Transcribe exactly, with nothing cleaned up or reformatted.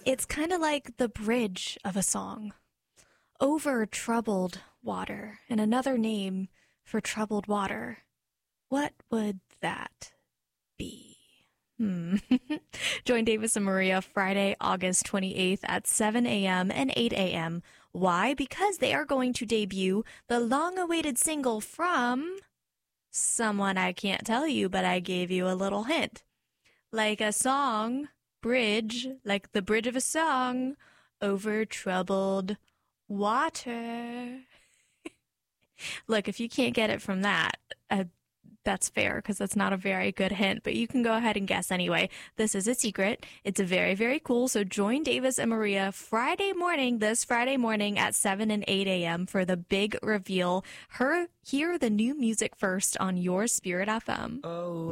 It's kind of like the bridge of a song. Over troubled water, and another name for troubled water. What would that be? Hmm. Join Davis and Maria Friday, August twenty-eighth at seven a.m. and eight a.m. Why? Because they are going to debut the long-awaited single from someone I can't tell you, but I gave you a little hint. Like a song, bridge, like the bridge of a song, over troubled water. Look, if you can't get it from that, uh, that's fair, because that's not a very good hint, but you can go ahead and guess anyway. This is a secret. It's very, very cool. So join Davis and Maria Friday morning, this Friday morning at seven and eight a.m. for the big reveal. Her, hear the new music first on your Spirit F M. Oh.